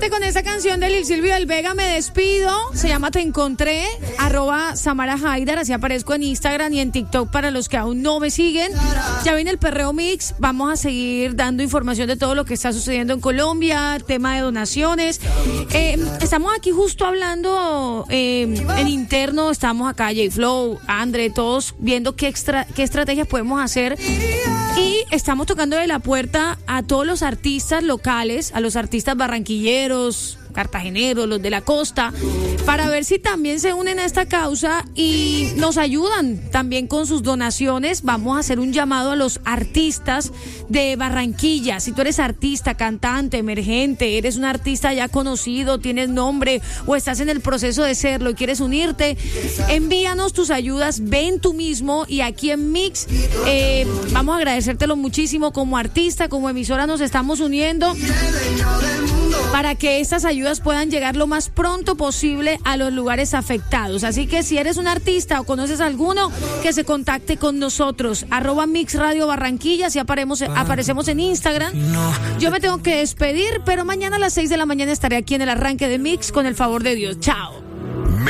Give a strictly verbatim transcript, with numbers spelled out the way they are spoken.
Precisamente con esta canción de Lil Silvio del Vega me despido. Se llama Te Encontré, arroba Samara Haidar, así aparezco en Instagram y en TikTok para los que aún no me siguen. Ya viene el Perreo Mix, vamos a seguir dando información de todo lo que está sucediendo en Colombia, tema de donaciones. Eh, estamos aquí justo hablando eh, en interno, estamos acá, J-Flow, Andre, todos viendo qué, extra, qué estrategias podemos hacer. Y estamos tocando de la puerta a todos los artistas locales, a los artistas barranquilleros, cartageneros, los de la costa, para ver si también se unen a esta causa y nos ayudan también con sus donaciones. Vamos a hacer un llamado a los artistas de Barranquilla. Si tú eres artista, cantante, emergente, eres un artista ya conocido, tienes nombre o estás en el proceso de serlo y quieres unirte, envíanos tus ayudas, ven tú mismo y aquí en Mix eh, vamos a agradecértelo muchísimo. Como artista, como emisora nos estamos uniendo para que estas ayudas puedan llegar lo más pronto posible a los lugares afectados. Así que si eres un artista o conoces a alguno, que se contacte con nosotros, arroba Mix Radio Barranquilla, si aparecemos, aparecemos en Instagram. Yo me tengo que despedir, pero mañana a las seis de la mañana estaré aquí en el arranque de Mix con el favor de Dios. Chao.